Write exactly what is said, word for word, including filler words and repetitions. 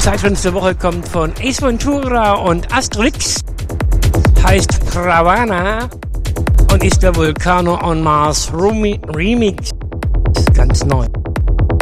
Zeitwunsch der Woche kommt von Ace Ventura und Asterix, heißt Pravana und ist der Volcano on Mars Remix, ganz neu.